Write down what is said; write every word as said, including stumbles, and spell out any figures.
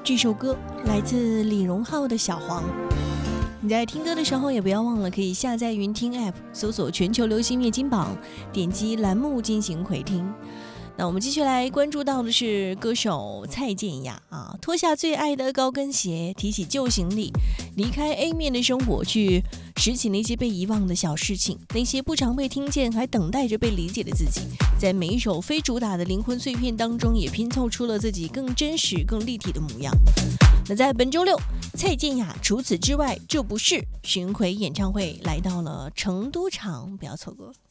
这首歌来自李荣浩的《小黄》。你在听歌的时候也不要忘了可以下载云听 App， 搜索全球流行乐金榜，点击栏目进行回听。那我们继续来关注到的是歌手蔡健雅啊，脱下最爱的高跟鞋，提起旧行李，离开 A 面的生活，去拾起那些被遗忘的小事情，那些不常被听见还等待着被理解的自己，在每一首非主打的灵魂碎片当中，也拼凑出了自己更真实更立体的模样。那在本周六，蔡健雅除此之外这不是巡回演唱会来到了成都场，不要错过。